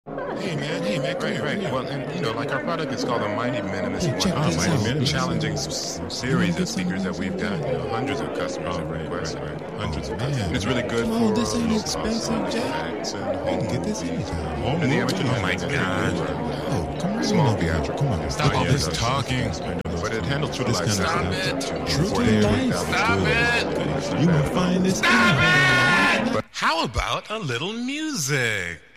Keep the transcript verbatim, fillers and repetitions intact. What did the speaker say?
Hey man, hey man, Right, right. Well, and you know, like our product is called the Mighty Minimus. Hey, check one. this Mighty out. Minimus. Challenging s- series of speakers that we've got. You know, hundreds of customers have requested. right. Hundreds Oh, of man. customers. And it's really good Come for on, this ain't low expensive, cost Jack. effects and You home can get this movies. anytime. Home And the movies? amateur Oh, my my God. Oh, come on. Small over here. theatrical. Come on. Stop Oh, all yeah, this that's- talking. But it handles true to This life. kind of Stop stuff. it. True to forty-three life. thousand Stop dollars. it. You will find this. How about a little music?